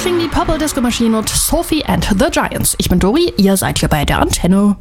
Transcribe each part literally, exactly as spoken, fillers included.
Sing die Purple Disco Machine und Sophie and the Giants. Ich bin Dori, ihr seid hier bei der Antenne.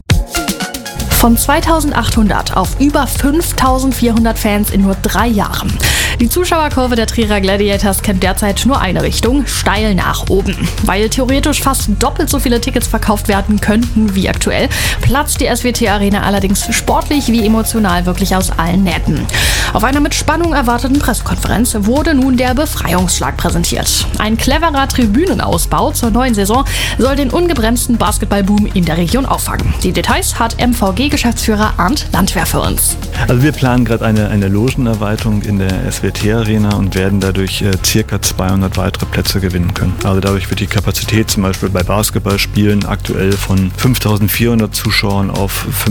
Von zweitausendachthundert auf über fünftausendvierhundert Fans in nur drei Jahren. Die Zuschauerkurve der Trierer Gladiators kennt derzeit nur eine Richtung, steil nach oben. Weil theoretisch fast doppelt so viele Tickets verkauft werden könnten wie aktuell, platzt die S W T-Arena allerdings sportlich wie emotional wirklich aus allen Nähten. Auf einer mit Spannung erwarteten Pressekonferenz wurde nun der Befreiungsschlag präsentiert. Ein cleverer Tribünenausbau zur neuen Saison soll den ungebremsten Basketballboom in der Region auffangen. Die Details hat M V G-Geschäftsführer Arndt Landwehr für uns. Also wir planen gerade eine, eine Logenerweiterung in der S W T-Arena und werden dadurch äh, circa zweihundert weitere Plätze gewinnen können. Also dadurch wird die Kapazität zum Beispiel bei Basketballspielen aktuell von fünftausendvierhundert Zuschauern auf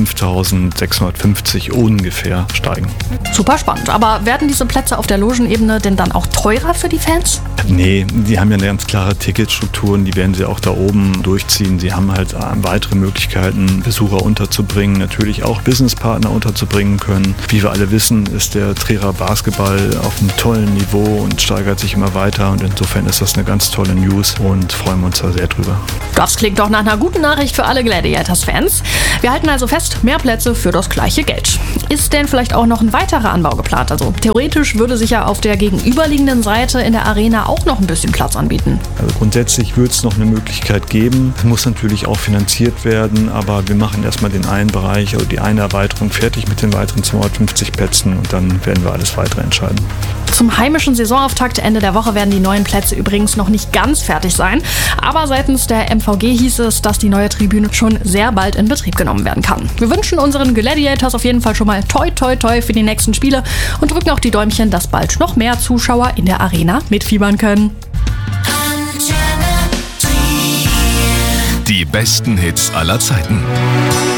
fünftausendsechshundertfünfzig ungefähr steigen. Super spannend. Aber werden diese Plätze auf der Logenebene denn dann auch teurer für die Fans? Nee, die haben ja eine ganz klare Ticketstrukturen, die werden sie auch da oben durchziehen. Sie haben halt weitere Möglichkeiten, Besucher unterzubringen, natürlich auch Businesspartner unterzubringen können. Wie wir alle wissen, ist der Trierer Basketball auf einem tollen Niveau und steigert sich immer weiter und insofern ist das eine ganz tolle News und freuen wir uns da sehr drüber. Das klingt doch nach einer guten Nachricht für alle Gladiators-Fans. Wir halten also fest, mehr Plätze für das gleiche Geld. Ist denn vielleicht auch noch ein weiterer Anbau geplant? Also theoretisch würde sich ja auf der gegenüberliegenden Seite in der Arena auch noch ein bisschen Platz anbieten. Also grundsätzlich wird es noch eine Möglichkeit geben. Es muss natürlich auch finanziert werden, aber wir machen erstmal den einen Bereich, also die eine Erweiterung fertig mit den weiteren zweihundertfünfzig Plätzen und dann werden wir alles weitere entscheiden. Zum heimischen Saisonauftakt Ende der Woche werden die neuen Plätze übrigens noch nicht ganz fertig sein. Aber seitens der M V G hieß es, dass die neue Tribüne schon sehr bald in Betrieb genommen werden kann. Wir wünschen unseren Gladiators auf jeden Fall schon mal toi toi toi für die nächsten Spiele und drücken auch die Däumchen, dass bald noch mehr Zuschauer in der Arena mitfiebern können. Die besten Hits aller Zeiten.